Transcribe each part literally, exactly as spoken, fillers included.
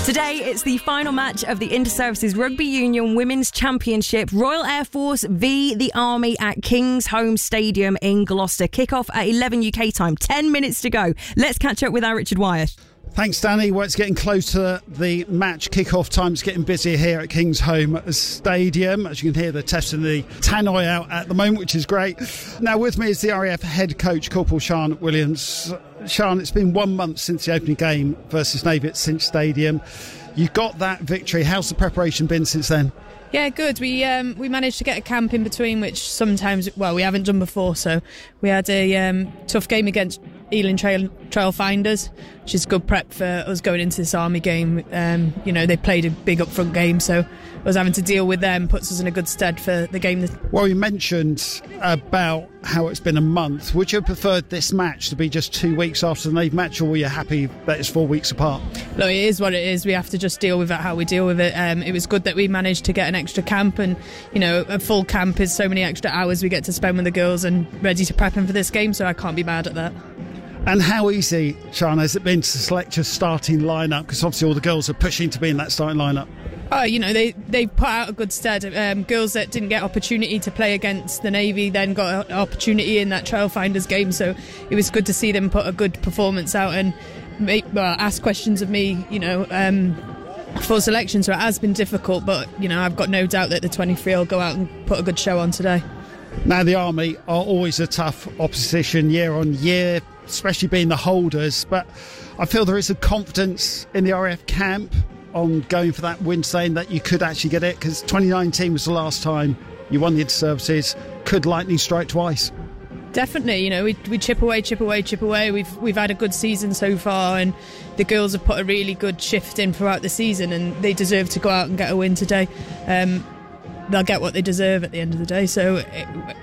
Today, it's the final match of the Inter-Services Rugby Union Women's Championship. Royal Air Force v the Army at Kingsholm Stadium in Gloucester. Kick-off at eleven U K time. Ten minutes to go. Let's catch up with our Richard Wyatt. Thanks, Danny. Well, it's getting close to the match kick-off time. It's getting busier here at Kingsholm Stadium. As you can hear, they're testing the tannoy out at the moment, which is great. Now, with me is the R A F head coach, Corporal Sian Williams. Sian, it's been one month since the opening game versus Navy at Cinch Stadium. You got that victory. How's the preparation been since then? Yeah, good. We um, we managed to get a camp in between, which sometimes, well, we haven't done before. So we had a um, tough game against Ealing Trail, Trail Finders, which is good prep for us going into this Army game. Um, you know, they played a big upfront game, so us having to deal with them puts us in a good stead for the game. That- well, you mentioned about how it's been a month. Would you have preferred this match to be just two weeks after the Navy match, or were you happy that it's four weeks apart? Look, it is what it is. We have to just deal with it how we deal with it. Um, it was good that we managed to get an extra camp, and you know, a full camp is so many extra hours we get to spend with the girls and ready to prep them for this game, so I can't be mad at that. And how easy, Sian, has it been to select your starting lineup? Because obviously all the girls are pushing to be in that starting lineup. Oh, you know, they they put out a good stead. Um, girls that didn't get opportunity to play against the Navy then got an opportunity in that Trailfinders game, so it was good to see them put a good performance out and make, well, ask questions of me, you know, um, for selection. So it has been difficult, but, you know, I've got no doubt that the twenty-three will go out and put a good show on today. Now, the Army are always a tough opposition year on year, especially being the holders, but I feel there is a confidence in the R A F camp on going for that win, saying that you could actually get it, because twenty nineteen was the last time you won the Inter-Services. Could lightning strike twice? Definitely, you know, we we chip away, chip away, chip away. We've we've had a good season so far, and the girls have put a really good shift in throughout the season, and they deserve to go out and get a win today. Um, they'll get what they deserve at the end of the day, so it,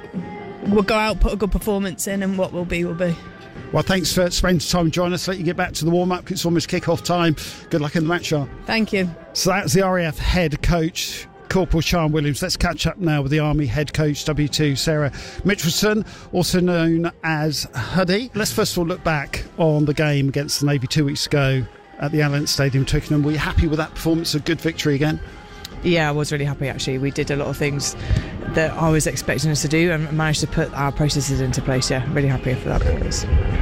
we'll go out, put a good performance in, and what will be will be. Well, thanks for spending time joining us. Let you get back to the warm-up. It's almost kick-off time. Good luck in the match, Sian. Thank you. So that's the R A F head coach, Corporal Sian Williams. Let's catch up now with the Army head coach, W two, Sarah Mitchelson, also known as Huddy. Let's first of all look back on the game against the Navy two weeks ago at the Allianz Stadium, Twickenham. Were you happy with that performance? A good victory again? Yeah, I was really happy actually. We did a lot of things that I was expecting us to do and managed to put our processes into place. Yeah, really happy for that performance.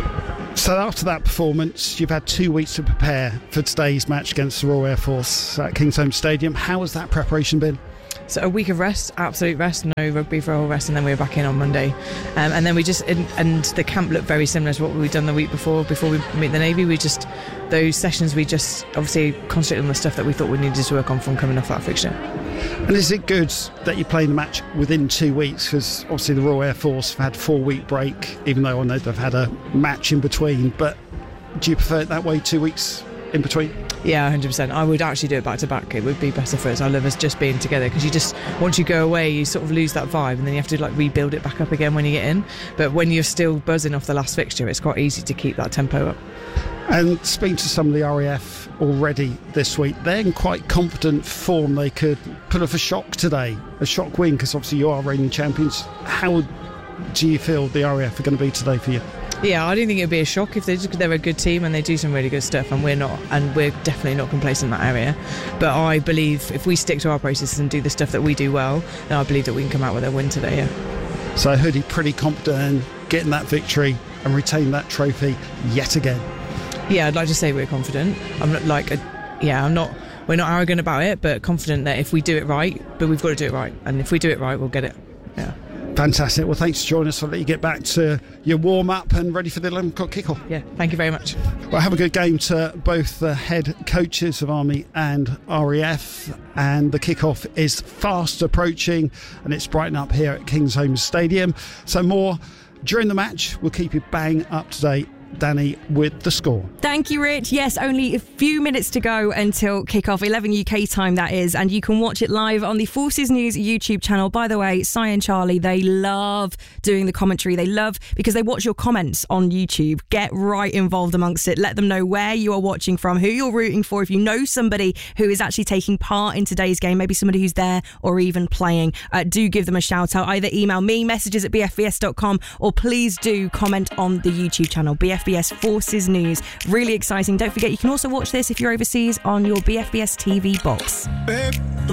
So after that performance, you've had two weeks to prepare for today's match against the Royal Air Force at Kingsholm Stadium. How has that preparation been? So a week of rest, absolute rest, no rugby for a whole rest, and then we were back in on Monday. Um, and then we just, and, and the camp looked very similar to what we'd done the week before, before we meet the Navy. We just, those sessions, we just obviously concentrated on the stuff that we thought we needed to work on from coming off that fixture. And is it good that you're playing the match within two weeks? Because obviously the Royal Air Force have had a four-week break, even though I know they've had a match in between. But do you prefer it that way, two weeks in between? Yeah, one hundred percent. I would actually do it back to back. It would be better for us. I love us just being together, because you just, once you go away, you sort of lose that vibe, and then you have to like rebuild it back up again when you get in. But when you're still buzzing off the last fixture, it's quite easy to keep that tempo up. And speaking to some of the R A F already this week, they're in quite confident form. They could put off a shock today, a shock win, because obviously you are reigning champions. How do you feel the R A F are going to be today for you? Yeah, I don't think it would be a shock if they just, they're a good team and they do some really good stuff, and we're not, and we're definitely not complacent in that area. But I believe if we stick to our processes and do the stuff that we do well, then I believe that we can come out with a win today. Yeah. So Hoodie pretty confident in getting that victory and retain that trophy yet again. Yeah, I'd like to say we're confident. I'm not like, a, yeah, I'm not. We're not arrogant about it, but confident that if we do it right, but we've got to do it right, and if we do it right, we'll get it. Yeah. Fantastic. Well, thanks for joining us. I'll let you get back to your warm-up and ready for the eleven o'clock kickoff. Yeah, thank you very much. Well, have a good game to both the head coaches of Army and R A F. And the kickoff is fast approaching, and it's brighten up here at Kingsholm Stadium. So more during the match. We'll keep you bang up to date. Danny with the score. Thank you, Rich. Yes, only a few minutes to go until kick-off, eleven U K time that is, and you can watch it live on the Forces News YouTube channel. By the way, Si and Charlie, they love doing the commentary. They love, because they watch your comments on YouTube. Get right involved amongst it. Let them know where you are watching from, who you're rooting for. If you know somebody who is actually taking part in today's game, maybe somebody who's there or even playing, uh, do give them a shout out. Either email me, messages at b f v s dot com, or please do comment on the YouTube channel, B F F B S Forces News. Really exciting. Don't forget, you can also watch this if you're overseas on your B F B S T V box. Babe.